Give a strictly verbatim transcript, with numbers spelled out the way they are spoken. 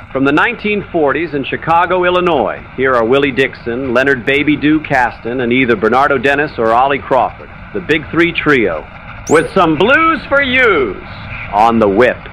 From the nineteen forties in Chicago, Illinois, here are Willie Dixon, Leonard Baby Doo Caston, and either Bernardo Dennis or Ollie Crawford, the Big Three Trio, with some blues for yous on the Whip.